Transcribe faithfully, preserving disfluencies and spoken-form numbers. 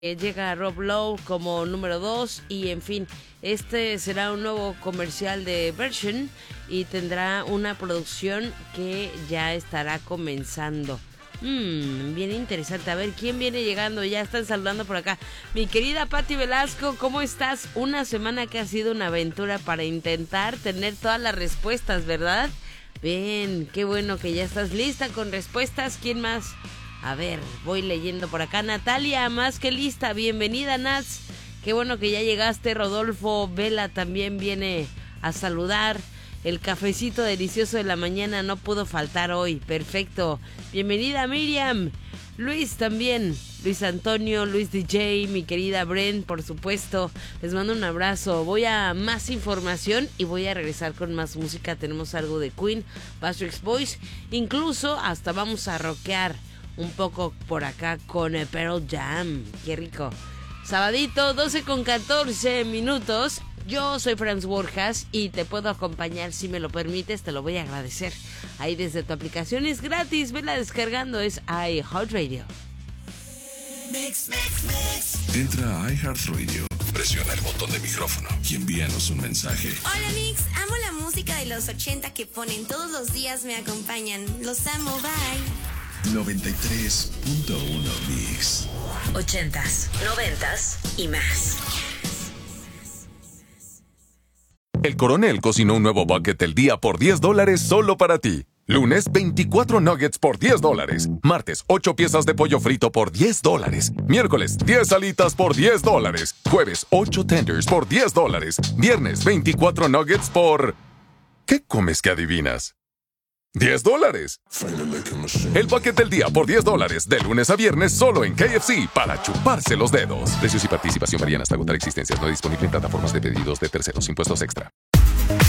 Eh, llega Rob Lowe como número dos y en fin, este será un nuevo comercial de Version y tendrá una producción que ya estará comenzando. Mmm, bien interesante. A ver, ¿quién viene llegando? Ya están saludando por acá. Mi querida Pati Velasco, ¿cómo estás? Una semana que ha sido una aventura para intentar tener todas las respuestas, ¿verdad? Bien, qué bueno que ya estás lista con respuestas. ¿Quién más? A ver, voy leyendo por acá. Natalia, más que lista. Bienvenida, Nats. Qué bueno que ya llegaste. Rodolfo Vela también viene a saludar. El cafecito delicioso de la mañana no pudo faltar hoy. Perfecto. Bienvenida, Miriam. Luis también. Luis Antonio, Luis D J, mi querida Bren, por supuesto. Les mando un abrazo. Voy a más información y voy a regresar con más música. Tenemos algo de Queen, Backstreet Boys. Incluso hasta vamos a rockear un poco por acá con Pearl Jam. Qué rico. Sabadito, doce con catorce minutos. Yo soy Franz Borjas y te puedo acompañar si me lo permites. Te lo voy a agradecer. Ahí desde tu aplicación es gratis. Vela descargando. Es iHeartRadio. Mix, mix, mix. Entra a iHeartRadio. Presiona el botón de micrófono y envíanos un mensaje. Hola Mix, amo la música de los ochenta que ponen todos los días, me acompañan. Los amo, bye. noventa y tres punto uno Mix. Ochentas, noventas y más. El Coronel cocinó un nuevo bucket del día por diez dólares solo para ti. Lunes, veinticuatro nuggets por diez dólares. Martes, ocho piezas de pollo frito por diez dólares. Miércoles, diez alitas por diez dólares. Jueves, ocho tenders por diez dólares. Viernes, veinticuatro nuggets por... ¿Qué comes que adivinas? diez dólares. El bucket del día por diez dólares, de lunes a viernes solo en K F C para chuparse los dedos. Precios y participación varían hasta agotar existencias. No disponible en plataformas de pedidos de terceros. Impuestos extra.